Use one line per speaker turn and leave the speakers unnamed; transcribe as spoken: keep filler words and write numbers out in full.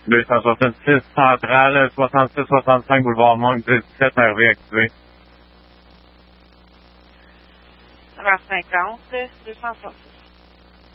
deux cent soixante-six Centrale, soixante-six soixante-cinq Boulevard Monk, dix-sept à réactiver.
neuf heures cinquante, deux cent soixante.